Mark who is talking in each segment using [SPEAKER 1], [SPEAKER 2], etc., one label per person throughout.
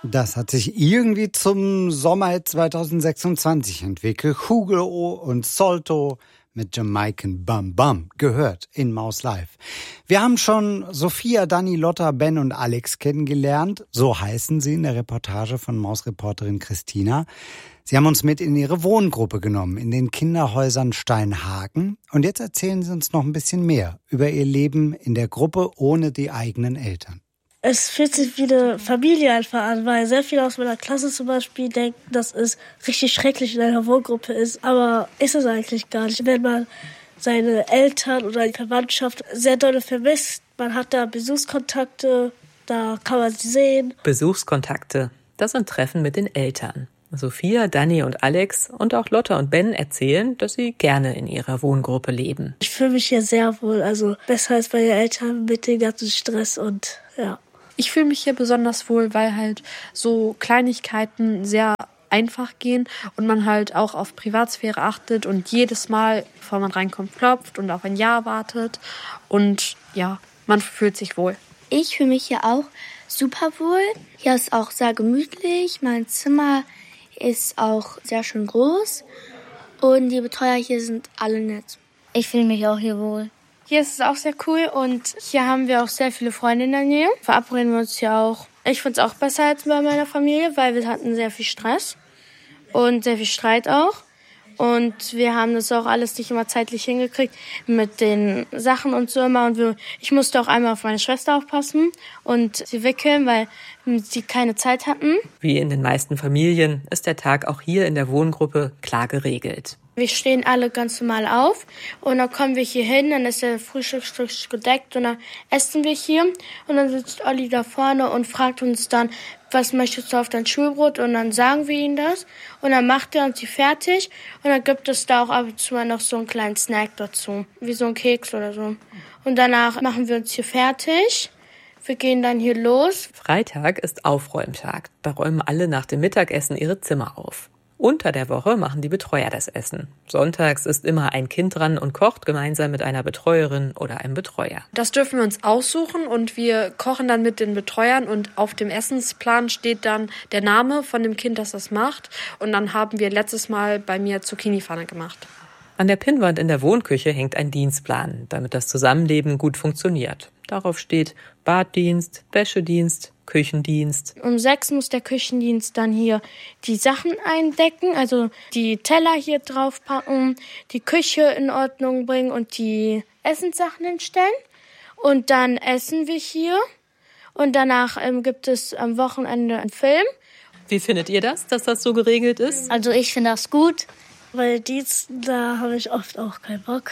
[SPEAKER 1] Das hat sich irgendwie zum Sommer 2026 entwickelt. Hugo und Solto mit Jamaican Bam Bam gehört in Maus Live. Wir haben schon Sophia, Dani, Lotta, Ben und Alex kennengelernt. So heißen sie in der Reportage von Maus-Reporterin Christina. Sie haben uns mit in ihre Wohngruppe genommen, in den Kinderhäusern Steinhagen. Und jetzt erzählen sie uns noch ein bisschen mehr über ihr Leben in der Gruppe ohne die eigenen Eltern.
[SPEAKER 2] Es fühlt sich wie eine Familie einfach an, weil sehr viele aus meiner Klasse zum Beispiel denken, dass es richtig schrecklich in einer Wohngruppe ist. Aber ist es eigentlich gar nicht. Wenn man seine Eltern oder die Verwandtschaft sehr doll vermisst, man hat da Besuchskontakte, da kann man sie sehen.
[SPEAKER 3] Besuchskontakte, das sind Treffen mit den Eltern. Sophia, Dani und Alex und auch Lotta und Ben erzählen, dass sie gerne in ihrer Wohngruppe leben.
[SPEAKER 2] Ich fühle mich hier sehr wohl, also besser als meine Eltern mit dem ganzen Stress und ja.
[SPEAKER 4] Ich fühle mich hier besonders wohl, weil halt so Kleinigkeiten sehr einfach gehen und man halt auch auf Privatsphäre achtet und jedes Mal, bevor man reinkommt, klopft und auf ein Ja wartet und ja, man fühlt sich wohl.
[SPEAKER 5] Ich fühle mich hier auch super wohl. Hier ist auch sehr gemütlich. Mein Zimmer ist auch sehr schön groß und die Betreuer hier sind alle nett.
[SPEAKER 6] Ich fühle mich auch hier wohl.
[SPEAKER 7] Hier ist es auch sehr cool und hier haben wir auch sehr viele Freunde in der Nähe. Verabreden wir uns hier auch. Ich finde es auch besser als bei meiner Familie, weil wir hatten sehr viel Stress und sehr viel Streit auch. Und wir haben das auch alles nicht immer zeitlich hingekriegt mit den Sachen und so immer. Und ich musste auch einmal auf meine Schwester aufpassen und sie wickeln, weil sie keine Zeit hatten.
[SPEAKER 3] Wie in den meisten Familien ist der Tag auch hier in der Wohngruppe klar geregelt.
[SPEAKER 7] Wir stehen alle ganz normal auf und dann kommen wir hier hin, dann ist der Frühstückstisch gedeckt und dann essen wir hier. Und dann sitzt Olli da vorne und fragt uns dann, was möchtest du auf dein Schulbrot? Und dann sagen wir ihm das und dann macht er uns die fertig und dann gibt es da auch ab und zu mal noch so einen kleinen Snack dazu, wie so ein Keks oder so. Und danach machen wir uns hier fertig. Wir gehen dann hier los.
[SPEAKER 3] Freitag ist Aufräumtag. Da räumen alle nach dem Mittagessen ihre Zimmer auf. Unter der Woche machen die Betreuer das Essen. Sonntags ist immer ein Kind dran und kocht gemeinsam mit einer Betreuerin oder einem Betreuer.
[SPEAKER 4] Das dürfen wir uns aussuchen und wir kochen dann mit den Betreuern und auf dem Essensplan steht dann der Name von dem Kind, das das macht. Und dann haben wir letztes Mal bei mir Zucchini-Pfanne gemacht.
[SPEAKER 3] An der Pinnwand in der Wohnküche hängt ein Dienstplan, damit das Zusammenleben gut funktioniert. Darauf steht Baddienst, Wäschedienst, Küchendienst.
[SPEAKER 7] Um 6 muss der Küchendienst dann hier die Sachen eindecken, also die Teller hier draufpacken, die Küche in Ordnung bringen und die Essenssachen hinstellen. Und dann essen wir hier und danach gibt es am Wochenende einen Film.
[SPEAKER 3] Wie findet ihr das, dass das so geregelt ist?
[SPEAKER 6] Also ich finde das gut.
[SPEAKER 2] Bei Diensten, da habe ich oft auch keinen Bock.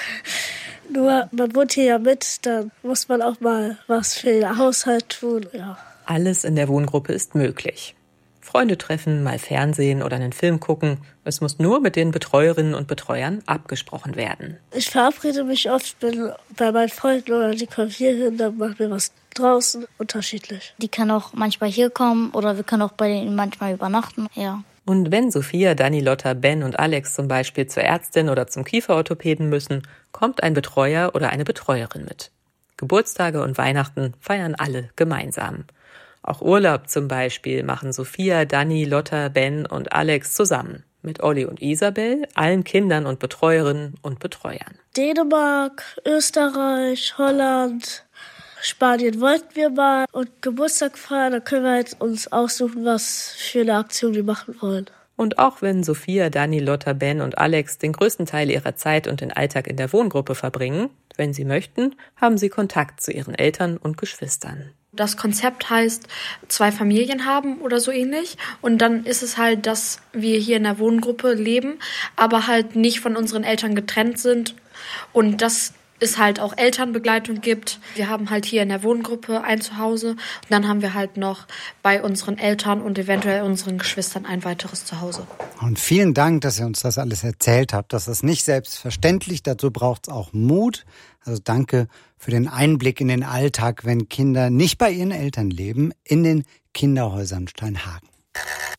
[SPEAKER 2] Nur, man wohnt hier ja mit, dann muss man auch mal was für den Haushalt tun, ja.
[SPEAKER 3] Alles in der Wohngruppe ist möglich. Freunde treffen, mal Fernsehen oder einen Film gucken. Es muss nur mit den Betreuerinnen und Betreuern abgesprochen werden.
[SPEAKER 2] Ich verabrede mich oft bei meinen Freunden oder die kommen hier hin, dann machen wir was draußen, unterschiedlich.
[SPEAKER 6] Die kann auch manchmal hier kommen oder wir können auch bei denen manchmal übernachten, ja.
[SPEAKER 3] Und wenn Sophia, Dani, Lotta, Ben und Alex zum Beispiel zur Ärztin oder zum Kieferorthopäden müssen, kommt ein Betreuer oder eine Betreuerin mit. Geburtstage und Weihnachten feiern alle gemeinsam. Auch Urlaub zum Beispiel machen Sophia, Dani, Lotta, Ben und Alex zusammen. Mit Olli und Isabel, allen Kindern und Betreuerinnen und Betreuern.
[SPEAKER 2] Dänemark, Österreich, Holland, Spanien wollten wir mal und Geburtstag feiern, da können wir jetzt uns aussuchen, was für eine Aktion wir machen wollen.
[SPEAKER 3] Und auch wenn Sophia, Dani, Lotta, Ben und Alex den größten Teil ihrer Zeit und den Alltag in der Wohngruppe verbringen, wenn sie möchten, haben sie Kontakt zu ihren Eltern und Geschwistern.
[SPEAKER 4] Das Konzept heißt, 2 Familien haben oder so ähnlich. Und dann ist es halt, dass wir hier in der Wohngruppe leben, aber halt nicht von unseren Eltern getrennt sind. Und dass es halt auch Elternbegleitung gibt. Wir haben halt hier in der Wohngruppe ein Zuhause. Und dann haben wir halt noch bei unseren Eltern und eventuell unseren Geschwistern ein weiteres Zuhause.
[SPEAKER 1] Und vielen Dank, dass ihr uns das alles erzählt habt. Das ist nicht selbstverständlich. Dazu braucht es auch Mut. Also danke für den Einblick in den Alltag, wenn Kinder nicht bei ihren Eltern leben, in den Kinderhäusern Steinhagen.